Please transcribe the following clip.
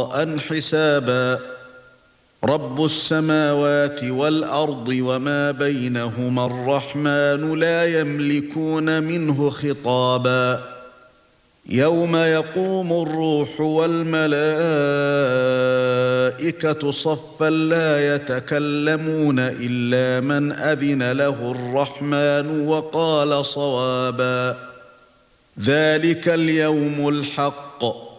قضاء حسابا رب السماوات والأرض وما بينهما الرحمن لا يملكون منه خطابا يوم يقوم الروح والملائكة صفا لا يتكلمون إلا من أذن له الرحمن وقال صوابا ذلك اليوم الحق